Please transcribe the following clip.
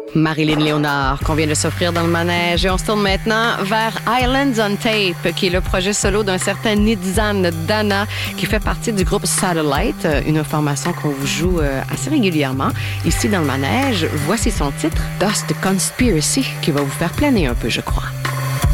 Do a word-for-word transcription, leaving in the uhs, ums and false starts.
Marilyn Léonard qu'on vient de s'offrir dans le manège. Et on se tourne maintenant vers Islands on Tape, qui est le projet solo d'un certain Nitzan Dana, qui fait partie du groupe Satellite, une formation qu'on vous joue assez régulièrement ici dans le manège. Voici son titre, Dust Conspiracy, qui va vous faire planer un peu, je crois.